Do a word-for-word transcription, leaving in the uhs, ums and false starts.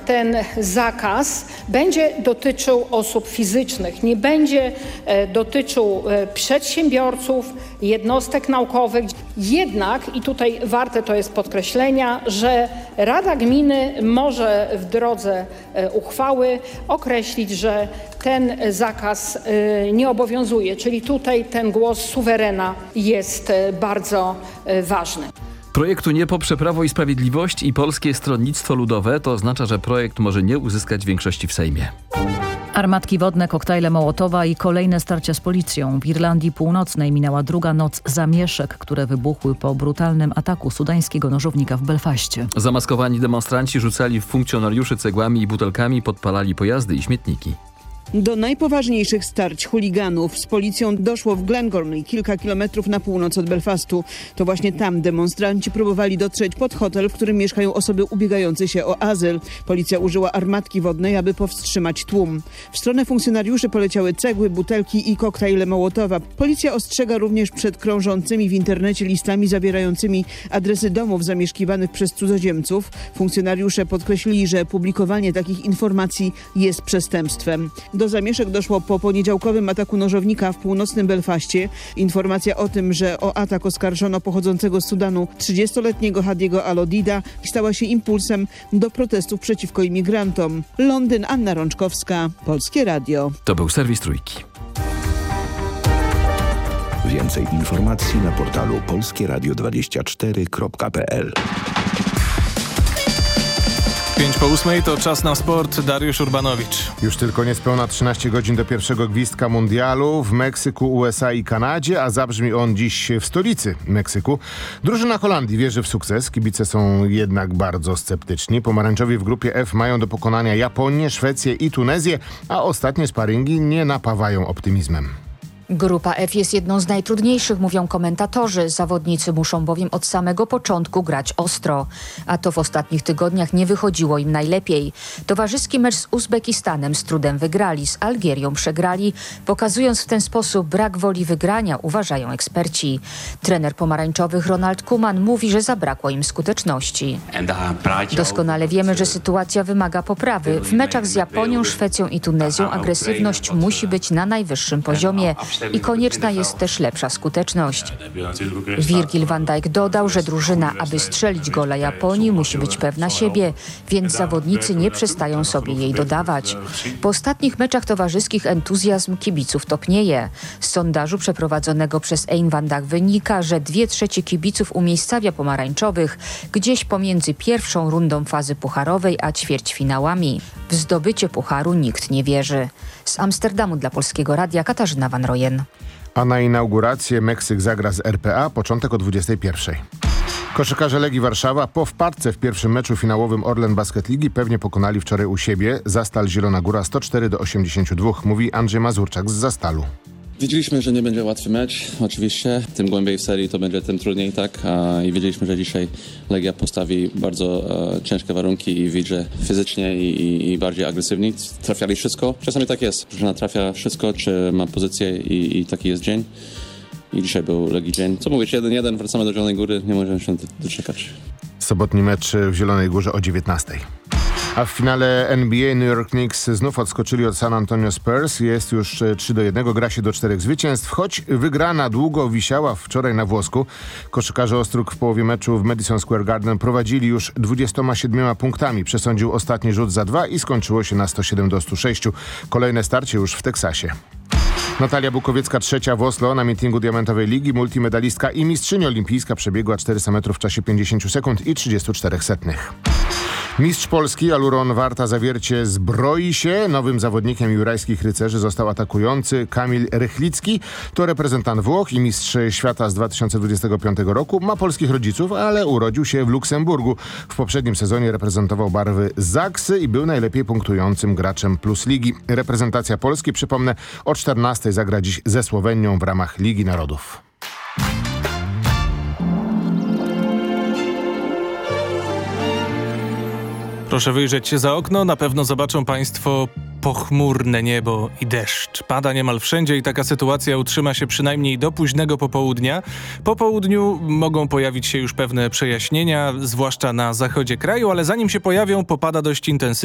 ten zakaz będzie dotyczył osób fizycznych, nie będzie dotyczył przedsiębiorców, jednostek naukowych. Jednak, i tutaj warte to jest podkreślenia, że Rada Gminy może w drodze uchwały określić, że ten zakaz nie obowiązuje, czyli tutaj ten głos suwerena jest bardzo ważny. Projektu nie poprze Prawo i Sprawiedliwość i Polskie Stronnictwo Ludowe. To oznacza, że projekt może nie uzyskać większości w Sejmie. Armatki wodne, koktajle Mołotowa i kolejne starcia z policją. W Irlandii Północnej minęła druga noc zamieszek, które wybuchły po brutalnym ataku sudańskiego nożownika w Belfaście. Zamaskowani demonstranci rzucali w funkcjonariuszy cegłami i butelkami, podpalali pojazdy i śmietniki. Do najpoważniejszych starć chuliganów z policją doszło w Glengormley, kilka kilometrów na północ od Belfastu. To właśnie tam demonstranci próbowali dotrzeć pod hotel, w którym mieszkają osoby ubiegające się o azyl. Policja użyła armatki wodnej, aby powstrzymać tłum. W stronę funkcjonariuszy poleciały cegły, butelki i koktajle Mołotowa. Policja ostrzega również przed krążącymi w internecie listami zawierającymi adresy domów zamieszkiwanych przez cudzoziemców. Funkcjonariusze podkreślili, że publikowanie takich informacji jest przestępstwem. Do zamieszek doszło po poniedziałkowym ataku nożownika w północnym Belfaście. Informacja o tym, że o atak oskarżono pochodzącego z Sudanu trzydziestoletniego Hadiego Alodida, stała się impulsem do protestów przeciwko imigrantom. Londyn, Anna Rączkowska, Polskie Radio. To był serwis Trójki. Więcej informacji na portalu polskie radio dwadzieścia cztery kropka p l. pięć po ósmej to czas na sport. Dariusz Urbanowicz. Już tylko niespełna trzynaście godzin do pierwszego gwizdka mundialu w Meksyku, U S A i Kanadzie, a zabrzmi on dziś w stolicy Meksyku. Drużyna Holandii wierzy w sukces, kibice są jednak bardzo sceptyczni. Pomarańczowi w grupie F mają do pokonania Japonię, Szwecję i Tunezję, a ostatnie sparingi nie napawają optymizmem. Grupa F jest jedną z najtrudniejszych, mówią komentatorzy. Zawodnicy muszą bowiem od samego początku grać ostro. A to w ostatnich tygodniach nie wychodziło im najlepiej. Towarzyski mecz z Uzbekistanem z trudem wygrali, z Algierią przegrali, pokazując w ten sposób brak woli wygrania, uważają eksperci. Trener pomarańczowych Ronald Koeman mówi, że zabrakło im skuteczności. Doskonale wiemy, że sytuacja wymaga poprawy. W meczach z Japonią, Szwecją i Tunezją agresywność musi być na najwyższym poziomie. I konieczna jest też lepsza skuteczność. Virgil van Dijk dodał, że drużyna, aby strzelić gola Japonii, musi być pewna siebie, więc zawodnicy nie przestają sobie jej dodawać. Po ostatnich meczach towarzyskich entuzjazm kibiców topnieje. Z sondażu przeprowadzonego przez Ein van Dijk wynika, że dwie trzecie kibiców umiejscawia pomarańczowych gdzieś pomiędzy pierwszą rundą fazy pucharowej a ćwierćfinałami. W zdobycie pucharu nikt nie wierzy. Z Amsterdamu dla Polskiego Radia Katarzyna Van Rojen. A na inaugurację Meksyk zagra z R P A, początek o dwudziestej pierwszej. Koszykarze Legii Warszawa po wpadce w pierwszym meczu finałowym Orlen Basket Ligi pewnie pokonali wczoraj u siebie Zastal Zielona Góra sto cztery do osiemdziesięciu dwóch, mówi Andrzej Mazurczak z Zastalu. Wiedzieliśmy, że nie będzie łatwy mecz, oczywiście. Tym głębiej w serii to będzie, tym trudniej, tak? A, I wiedzieliśmy, że dzisiaj Legia postawi bardzo e, ciężkie warunki i widzi, że fizycznie i, i, i bardziej agresywni. Trafiali wszystko. Czasami tak jest, że trafia wszystko, czy ma pozycję i, i taki jest dzień. I dzisiaj był Legii dzień. Co mówić, jeden jeden, wracamy do Zielonej Góry, nie możemy się doczekać. Sobotni mecz w Zielonej Górze o dziewiętnastej. A w finale N B A New York Knicks znów odskoczyli od San Antonio Spurs. Jest już trzy do jednego, gra się do czterech zwycięstw, choć wygrana długo wisiała wczoraj na włosku. Koszykarze Ostróg w połowie meczu w Madison Square Garden prowadzili już dwudziestoma siedmioma punktami. Przesądził ostatni rzut za dwa i skończyło się na sto siedem do stu sześciu. Kolejne starcie już w Teksasie. Natalia Bukowiecka trzecia w Oslo na meetingu Diamentowej Ligi, multimedalistka i mistrzyni olimpijska przebiegła czterysta metrów w czasie pięćdziesięciu sekund i trzydziestu czterech setnych. Mistrz Polski Aluron Warta Zawiercie zbroi się. Nowym zawodnikiem jurajskich rycerzy został atakujący Kamil Rychlicki. To reprezentant Włoch i mistrz świata z dwa tysiące dwudziestego piątego roku. Ma polskich rodziców, ale urodził się w Luksemburgu. W poprzednim sezonie reprezentował barwy Zaksy i był najlepiej punktującym graczem Plus Ligi. Reprezentacja Polski, przypomnę, o czternastej zagra dziś ze Słowenią w ramach Ligi Narodów. Proszę wyjrzeć za okno, na pewno zobaczą Państwo pochmurne niebo i deszcz. Pada niemal wszędzie i taka sytuacja utrzyma się przynajmniej do późnego popołudnia. Po południu mogą pojawić się już pewne przejaśnienia, zwłaszcza na zachodzie kraju, ale zanim się pojawią, popada dość intensywnie.